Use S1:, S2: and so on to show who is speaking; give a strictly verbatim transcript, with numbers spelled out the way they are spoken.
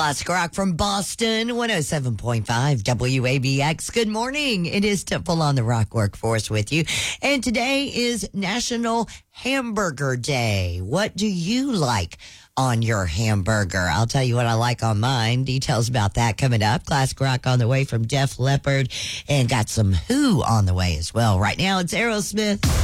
S1: Classic Rock from Boston, one oh seven point five W A B X. Good morning. It is Temple on the Rock Workforce with you. And today is National Hamburger Day. What do you like on your hamburger? I'll tell you what I like on mine. Details about that coming up. Classic Rock on the way from Def Leppard, and got some Who on the way as well. Right now, it's Aerosmith.